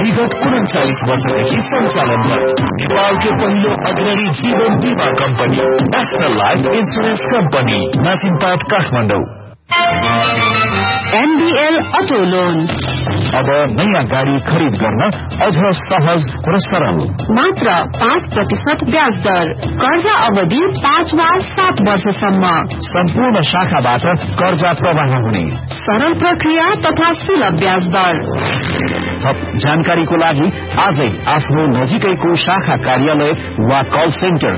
विगत 39 वर्षदेखि सञ्चालनमा नेपालको पहिलो अग्रणी जीवन बीमा company national life insurance company नासिमपाट Kathmandu. NBL auto loan अब नयाँ गाडी खरिद गर्न अझ सहज र सरल, मात्र 5% ब्याज दर, कर्जा अवधि 5 वा 7 वर्षसम्म, सम्पूर्ण शाखाबाट कर्जा प्रवाह हुने सरल प्रक्रिया तथा सुलभ ब्याज दर। थप जानकारीको लागि आजै आफ्नो नजिकैको शाखा कार्यालय वा कल सेन्टर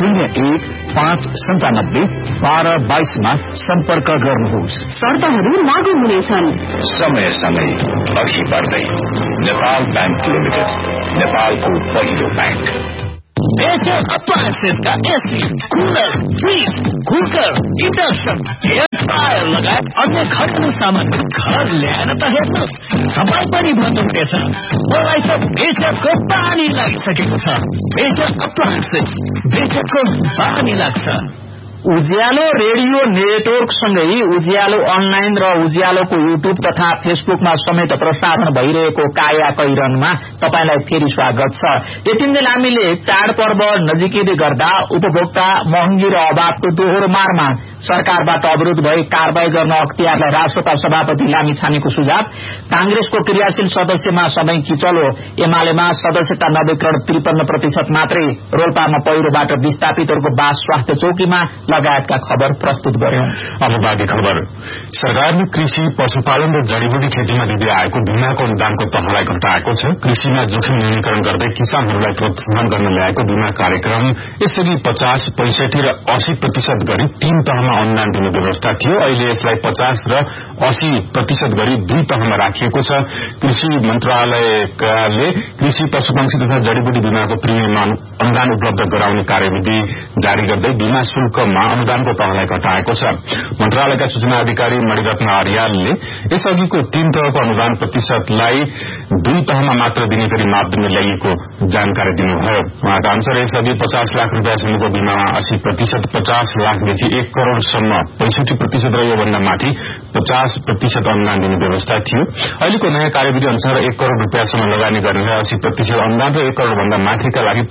01-597-1222 मा सम्पर्क गर्नुहोस्। शर्तहरू लागू हुनेछन्। समय समय अघि बढ्दै नेपाल बैंक लिमिटेड, नेपालको पहिलो bank. Major अप्लायन्सेसका AC, cooler, fridge, cooker, induction, air fryer लगायत अन्य घरेलु सामान घर ल्याएर त हेर्नुहोस्, तपाईँ पनि भन्नुहुनेछ मलाई त मेजरको पानी लागिसकेको छ। मेजर अप्लायन्सेस, मेजरको पानी लाग्छ। उज्यालो रेडियो नेटवर्क सँगै उज्यालो अनलाइन र उज्यालोको युट्युब तथा फेसबुकमा समेत प्रसारण भइरहेको काया कैरनमा तपाईलाई फेरि स्वागत छ। यतिन्जेल हामीले चाडपर्व नजिकै गर्दा उपभोक्ता महँगी र अभावको दोहोरो मारमा सरकारबाट अवरोध भई कारबाही गर्न अख्तियारलाई राष्ट्रपति सभापति लामिछानेको सुझाव, कांग्रेसको क्रियाशील सदस्यमा सधैँ किचलो, एमालेमा सदस्यता नवीकरण 53% मात्रै, रोल्पामा पहिरोबाट विस्थापितहरूको बास स्वास्थ्य चौकीमा लगायतका खबर प्रस्तुत गर्यौं। अब बाँकी खबर। सरकारले कृषि, पशुपालन र जडीबुटी खेतीमा दिँदै आएको बीमाको अनुदानको तहलाई घटाएको छ। कृषिमा जोखिम न्यूनीकरण गर्दै किसानहरूलाई प्रोत्साहन गर्न ल्याएको बीमा कार्यक्रम यसरी 50, 65 र 80% गरी 3 तहमा अनुदान दिने व्यवस्था थियो। अहिले यसलाई 50 र 80% गरी 2 तहमा राखिएको छ। कृषि मन्त्रालयले कृषि, पशुपक्षी तथा जडीबुटी बीमाको प्रिमियममा अनुदान उपलब्ध गराउने कार्यविधि जारी गर्दै बीमा शुल्कमा अनुदानको तहलाई घटाएको छ। मन्त्रालयका सूचना अधिकारी मणिरत्न आर्यालले यसअघिको 3 तहको अनुदान प्रतिशतलाई 2 तहमा मात्र दिने गरी मापदण्ड ल्याइएको जानकारी दिनुभयो। उहाँका अनुसार यसअघि 50 लाख रूपियाँसम्मको बीमामा 80%, 50 लाखदेखि 1 करोड़सम्म 65% र योभन्दा माथि 50% अनुदान दिने व्यवस्था थियो। अहिलेको नयाँ कार्यविधि अनुसार 1 करोड़ रूपियाँसम्म लगानी गर्नेलाई 80% अनुदान र 1 करोड़ भन्दा माथिका लागि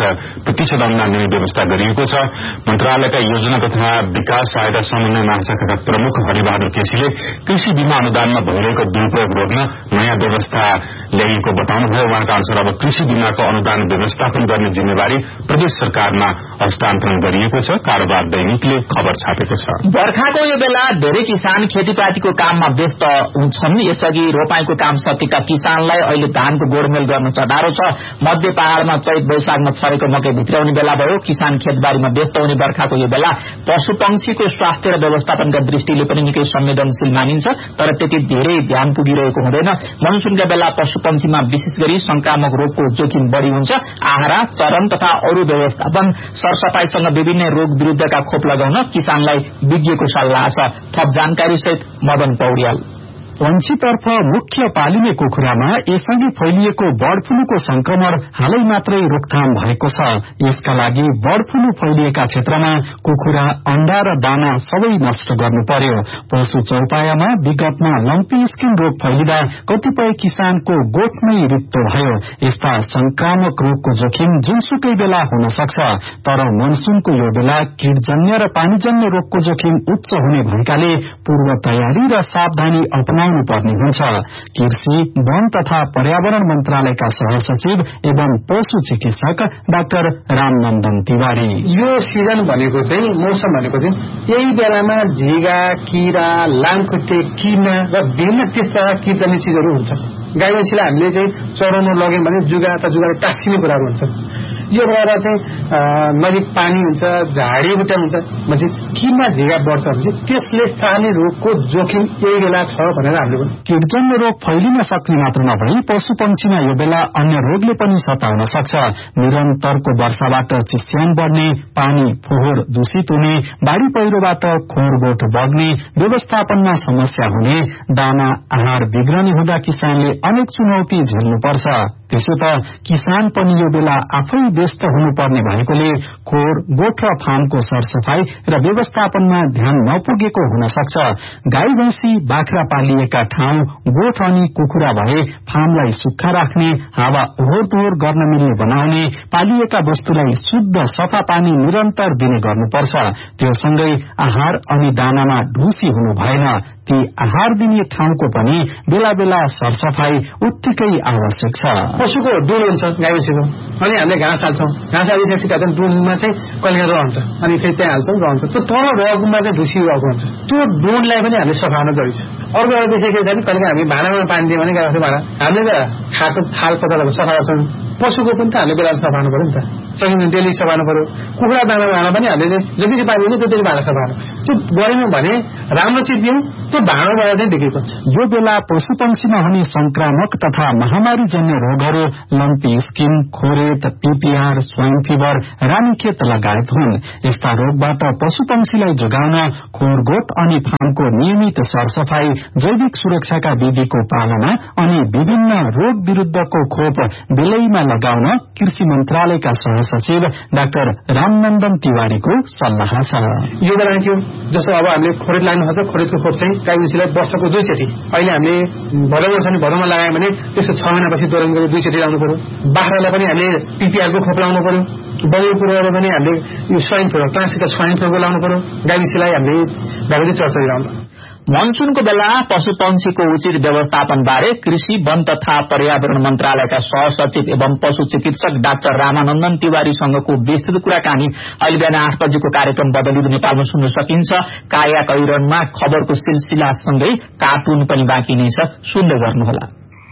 50% अनुदान दिने व्यवस्था गरिएको छ। मन्त्रालयका योजना तथा विकास सहायता समन्वय महाशाखाका प्रमुख हरिबहादुर केसीले कृषि बीमा अनुदानमा भइरहेको दुरूपयोग रोक्न नयाँ व्यवस्था ल्याइएको बताउनुभयो। उहाँका अनुसार अब कृषि बीमाको अनुदान व्यवस्थापन गर्ने जिम्मेवारी प्रदेश सरकारमा हस्तान्तरण गरिएको छ। कारोबार दैनिकले खबर छापेको छ। बर्खाको यो बेला धेरै किसान खेतीपातीको काममा व्यस्त हुन्छन्। यसअघि रोपाईको काम सकेका किसानलाई अहिले धानको गोडमेल गर्न चढारो छ। मध्य पहाड़मा चैत वैशाखमा छरेको मकै भित्राउने बेला भयो। किसान खेतबारीमा व्यस्त हुने बर्खाको यो बेला पशुपक्षीको स्वास्थ्य र व्यवस्थापनका दृष्टिले पनि निकै संवेदनशील मानिन्छ, तर त्यति धेरै ध्यान पुगिरहेको हुँदैन। मनसुनका बेला पशुपक्षीमा विशेष गरी संक्रामक रोगको जोखिम बढ़ी हुन्छ। आहारा, चरण तथा अरू व्यवस्थापन सरसफाईसँग विभिन्न रोग विरूद्धका खोप लगाउन किसानलाई विज्ञको सल्लाह छ। थप जानकारी सहित मदन पौड्याल। पंक्षीतर्फ मुख्य पालिने कुखुरामा यसअघि फैलिएको बर्ड फ्लूको संक्रमण हालै मात्रै रोकथाम भएको छ। यसका लागि बर्ड फ्लू फैलिएका क्षेत्रमा कुखुरा, अण्डा र दाना सबै नष्ट गर्नु पर्यो। पशु चौपायामा विगतमा लम्पी स्किन रोग फैलिँदा कतिपय किसानको गोठ नै रित्तो भयो। यस्ता संक्रामक रोगको जोखिम जुनसुकै बेला हुन सक्छ, तर मनसुनको यो बेला कीटजन्य र पानीजन्य रोगको जोखिम उच्च हुने भएकाले पूर्व तयारी र सावधानी अपनाउनु पर्ने हुन्छ। कृषि, वन तथा पर्यावरण मन्त्रालयका सहसचिव एवं पशु चिकित्सक डाक्टर रामनन्दन तिवारी। यो सिजन भनेको चाहिँ, मौसम भनेको चाहिँ यही बेलामा झिगा, किरा, लामखुट्टे, किना र विभिन्न त्यस्ता कीटजन्य चिजहरू हुन्छ। गाई भैँसीलाई हामीले चाहिँ चराउन लग्यौं भने जुगाले टाँसिने कुराहरू हुन्छ। यो बेला चाहिँ नजिक पानी हुन्छ, झाडीबुट्टा हुन्छ भने किमा झिगा बढ्छ भने त्यसले स्थानीय रोगको जोखिम यही बेला छ भनेर हामीले कीटजन्य रोग फैलिन सक्ने मात्र नभई पशु पंक्षीमा यो बेला अन्य रोगले पनि सताउन सक्छ। निरन्तरको वर्षाबाट चिस्यान बढ्ने, पानी फोहोर दूषित हुने, बाढ़ी पहिरोबाट खोरगोठ बग्ने, व्यवस्थापनमा समस्या हुने, दाना आहार बिग्रने हुँदा किसानले अनेक चुनौती झेल्नुपर्छ। त्यसो त किसान पनि यो बेला आफै व्यस्त हुनुपर्ने भएकोले खोर गोठ र फार्मको सरसफाई र व्यवस्थापनमा ध्यान नपुगेको हुन सक्छ। गाई भैंसी बाख्रा पालिएका ठाउँ गोठ अनि कुखुरा भए फार्मलाई सुक्खा राख्ने, हावा ओहोर दोहोर गर्न मिल्ने बनाउने, पालिएका वस्तुलाई शुद्ध सफा पानी निरन्तर दिने गर्नुपर्छ। त्यो सँगै आहार अनि दानामा ढुसी हुनु भएन। ती आहार दिने ठाउँको पनि बेला बेला सरसफाई उत्तिकै आवश्यक छ। पशुको दुध हुन्छ गाई भैँसीको, अनि हामीले घाँस हाल्छौँ। घाँस हालिसकेपछि त्यहाँ दुधमा चाहिँ कहिले रहन्छ, अनि फेरि त्यहाँ हाल्छौँ रहन्छ। त्यो तल रगमा चाहिँ ढुसी रहेको हुन्छ। त्यो दुधलाई पनि हामीले सफा गर्न जरुरी छ। अर्को एउटा विषय के छ भने कहिले हामी भाँडामा पानी दियो भने गाई भाँडा हामीले खाएको थाल पचालेर सफा गर्छौँ। पशुको पनि त हामीले बेला सफा गर्नु पर्यो नि त, सकिन्छ डेली सफा गर्नु पर्यो। कुखुरा दाना भाँडा पनि हामीले जति पानी दिन्छ त्यति भाँडा सफा गर्नुपर्छ। त्यो गरेनौँ भने राम्रो चिज दियौँ, त्यो भाँडाबाट चाहिँ बिक्री पर्छ। यो बेला पशुपक्षीमा हुने संक्रामक तथा महामारी जन्य रोगहरू lumpy skin, खोरेत, PPR, swine fever, Ranikhet लगायत हुन्। यस्ता रोगबाट पशुपक्षीलाई जोगाउन खोरगोठ अनि फार्मको नियमित सरसफाई, जैविक सुरक्षाका विधिको पालना अनि विभिन्न रोग विरूद्धको खोप बेलैमा लगाउन कृषि मन्त्रालयका सहसचिव डाक्टर रामनन्दन तिवारीको सल्लाह छ। यो बेला के हो, जस्तो अब हामीले खोरेत लाग्नु पर्छ। खोरेतको खोप चाहिँ गाई भैँसीलाई वर्षको 2 चोटि, अहिले हामीले भदौमा छ भने भदौमा लगायो भने त्यसको 6 महिनापछि दोहोऱ्याउनु पर्यो, 2 चोटि लाउनु पर्यो। बाख्रालाई पनि हामीले पीपीआरको खोप लाउनु पर्यो। बलियो कुरोहरू पनि हामीले यो स्वाइन फिभर, क्लासिकल स्वाइन फिभरको लाउनु पर्यो। गाई भैँसीलाई हामीले भ्याक्सिन चर्चा गराउनु। मनसूनको बेला पशुपक्षीको उचित व्यवस्थापन बारे कृषि, वन तथा पर्यावरण मन्त्रालयका सहसचिव एवं पशु चिकित्सक डाक्टर रामानन्दन तिवारीसँगको विस्तृत कुराकानी अहिले बिहान 8 बजेको कार्यक्रम बदलिँदो नेपालमा सुन्न सकिन्छ। काया कैरनमा खबरको सिलसिलासँगै कार्टुन पनि बाँकी नै छ, सुन्दै गर्नुहोला।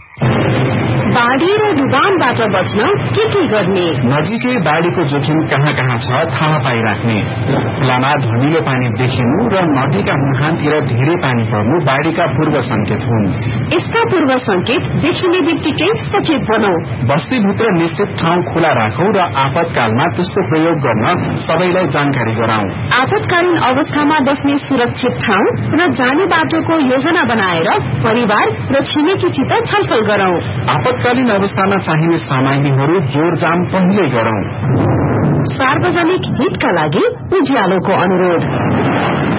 बाढ़ी र डुबानबाट बच्न के गर्ने? नजिकै बाढ़ीको जोखिम कहाँ कहाँ छ थाहा पाइराख्ने। खोलामा धमिलो पानी देखिनु र नदीका मुहानतिर धेरै पानी पर्नु बाढ़ीका पूर्व संकेत हुन्। यस्ता पूर्व संकेत देखिने बित्तिकै सचेत बनौ। बस्तीभित्र निश्चित ठाउँ खुला राखौं र आपतकालमा त्यस्तो प्रयोग गर्न सबैलाई जानकारी गराउँ। आपतकालीन अवस्थामा बस्ने सुरक्षित ठाउँ र जाने बाटोको योजना बनाएर परिवार र छिमेकीसित छलफल गरौं। आपतकालीन अवस्थामा चाहिने सामग्रीहरू जोडजाम पहिल्यै गरौं। सार्वजनिक हितका लागि उज्यालोको अनुरोध।